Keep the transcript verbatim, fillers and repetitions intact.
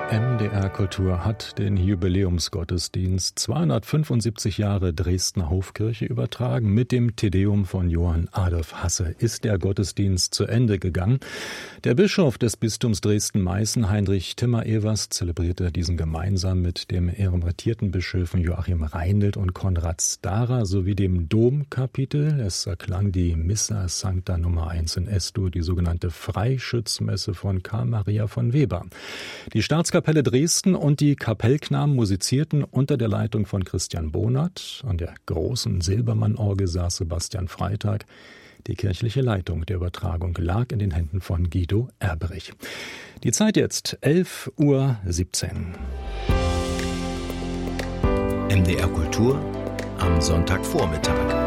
M D R Kultur hat den Jubiläumsgottesdienst zweihundertfünfundsiebzig Jahre Dresdner Hofkirche übertragen. Mit dem Te Deum von Johann Adolf Hasse ist der Gottesdienst zu Ende gegangen. Der Bischof des Bistums Dresden-Meißen, Heinrich Timmer-Evers, zelebrierte diesen gemeinsam mit dem emeritierten Bischöfen Joachim Reindl und Konrad Stara sowie dem Domkapitel. Es erklang die Missa Sancta Nummer eins in Es-Dur, die sogenannte Freischützmesse von Karl Maria von Weber. Die Staatskapelle Dresden und die Kapellknaben musizierten unter der Leitung von Christian Bohnert. An der großen Silbermann-Orgel saß Sebastian Freitag. Die kirchliche Leitung der Übertragung lag in den Händen von Guido Erberich. Die Zeit jetzt elf Uhr siebzehn. M D R Kultur am Sonntagvormittag.